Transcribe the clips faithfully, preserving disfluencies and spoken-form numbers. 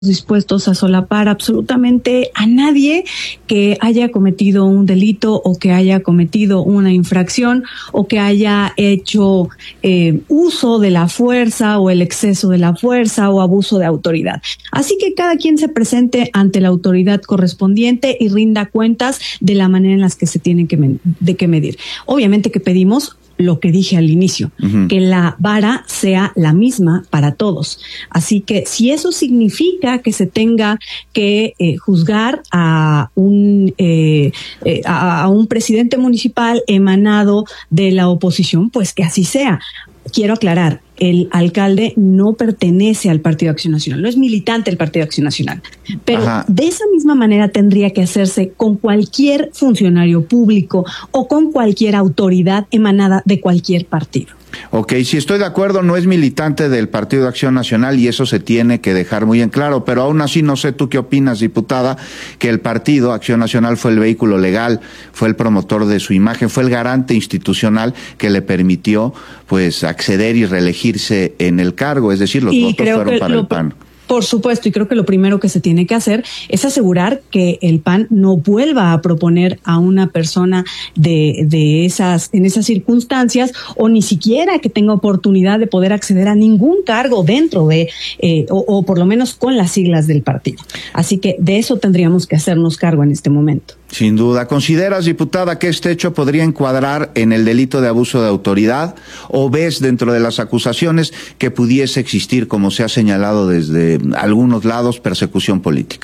dispuestos a solapar absolutamente a nadie que haya cometido un delito o que haya cometido una infracción o que haya hecho eh, uso de la fuerza o el exceso de la fuerza o abuso de autoridad. Así que cada quien se presente ante la autoridad correspondiente y rinda cuentas de la manera en las que se tienen que, de que medir. Obviamente que pedimos lo que dije al inicio, uh-huh. que la vara sea la misma para todos. Así que si eso significa que se tenga que eh, juzgar a un eh, eh, a, a un presidente municipal emanado de la oposición, pues que así sea. Quiero aclarar, el alcalde no pertenece al Partido Acción Nacional, no es militante del Partido Acción Nacional, pero Ajá. de esa misma manera tendría que hacerse con cualquier funcionario público o con cualquier autoridad emanada de cualquier partido. Ok, si estoy de acuerdo, no es militante del Partido de Acción Nacional y eso se tiene que dejar muy en claro, pero aún así no sé tú qué opinas, diputada, que el Partido Acción Nacional fue el vehículo legal, fue el promotor de su imagen, fue el garante institucional que le permitió pues acceder y reelegirse en el cargo, es decir, los y votos fueron para el P A N. Por supuesto, y creo que lo primero que se tiene que hacer es asegurar que el P A N no vuelva a proponer a una persona de, de esas, en esas circunstancias, o ni siquiera que tenga oportunidad de poder acceder a ningún cargo dentro de, eh, o, o por lo menos con las siglas del partido. Así que de eso tendríamos que hacernos cargo en este momento. Sin duda. ¿Consideras, diputada, que este hecho podría encuadrar en el delito de abuso de autoridad? ¿O ves dentro de las acusaciones que pudiese existir, como se ha señalado desde algunos lados, persecución política?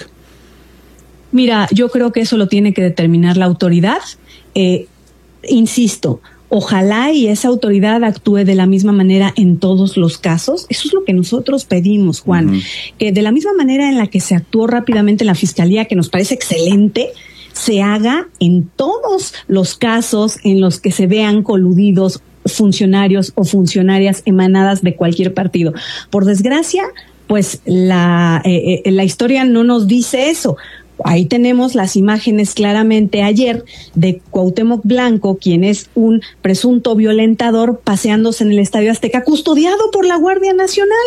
Mira, yo creo que eso lo tiene que determinar la autoridad. Eh, insisto, ojalá y esa autoridad actúe de la misma manera en todos los casos. Eso es lo que nosotros pedimos, Juan. Uh-huh. Que de la misma manera en la que se actuó rápidamente en la Fiscalía, que nos parece excelente, se haga en todos los casos en los que se vean coludidos funcionarios o funcionarias emanadas de cualquier partido. Por desgracia, pues la, eh, eh, la historia no nos dice eso. Ahí tenemos las imágenes claramente ayer de Cuauhtémoc Blanco, quien es un presunto violentador, paseándose en el Estadio Azteca, custodiado por la Guardia Nacional.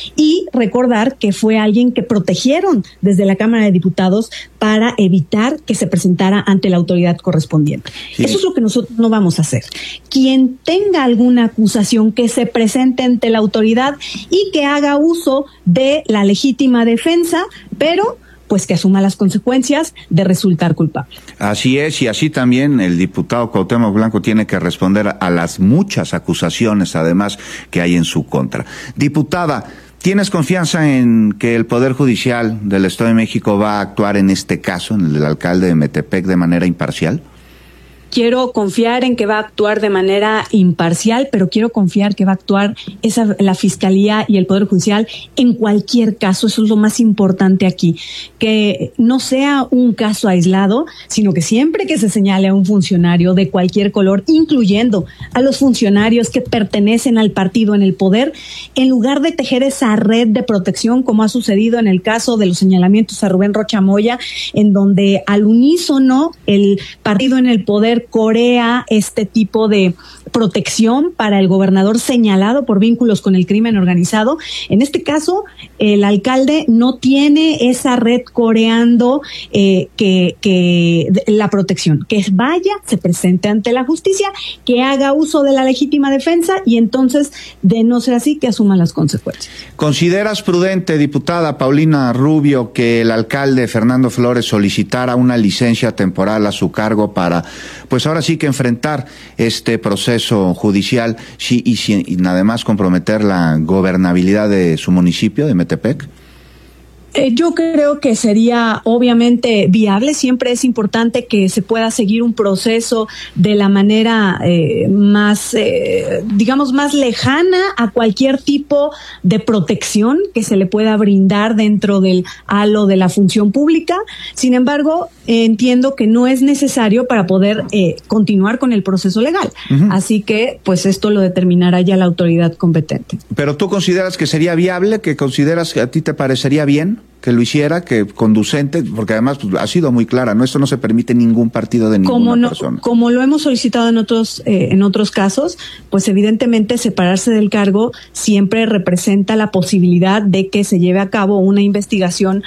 Y recordar que fue alguien que protegieron desde la Cámara de Diputados para evitar que se presentara ante la autoridad correspondiente. Sí. Eso es lo que nosotros no vamos a hacer. Quien tenga alguna acusación, que se presente ante la autoridad y que haga uso de la legítima defensa, pero pues que asuma las consecuencias de resultar culpable. Así es, y así también el diputado Cuauhtémoc Blanco tiene que responder a las muchas acusaciones, además, que hay en su contra. Diputada, ¿tienes confianza en que el Poder Judicial del Estado de México va a actuar en este caso, en el del alcalde de Metepec, de manera imparcial? Quiero confiar en que va a actuar de manera imparcial, pero quiero confiar que va a actuar esa, la Fiscalía y el Poder Judicial en cualquier caso. Eso es lo más importante aquí, que no sea un caso aislado, sino que siempre que se señale a un funcionario de cualquier color, incluyendo a los funcionarios que pertenecen al partido en el poder, en lugar de tejer esa red de protección, como ha sucedido en el caso de los señalamientos a Rubén Rocha Moya, en donde al unísono el partido en el poder corea este tipo de protección para el gobernador señalado por vínculos con el crimen organizado. En este caso, el alcalde no tiene esa red coreando eh, que, que la protección. Que vaya, se presente ante la justicia, que haga uso de la legítima defensa y entonces, de no ser así, que asuma las consecuencias. ¿Consideras prudente, diputada Paulina Rubio, que el alcalde Fernando Flores solicitara una licencia temporal a su cargo para, pues ahora sí que enfrentar este proceso judicial sí, y, y, y además comprometer la gobernabilidad de su municipio, de Metepec? Eh, yo creo que sería obviamente viable. Siempre es importante que se pueda seguir un proceso de la manera eh, más, eh, digamos, más lejana a cualquier tipo de protección que se le pueda brindar dentro del halo de la función pública. Sin embargo, eh, entiendo que no es necesario para poder eh, continuar con el proceso legal. Uh-huh. Así que, pues, esto lo determinará ya la autoridad competente. ¿Pero tú consideras que sería viable? ¿Que consideras que a ti te parecería bien? que lo hiciera, que conducente, porque además pues, ha sido muy clara, no, esto no se permite en ningún partido de ninguna como no, persona. Como lo hemos solicitado en otros eh, en otros casos, pues evidentemente separarse del cargo siempre representa la posibilidad de que se lleve a cabo una investigación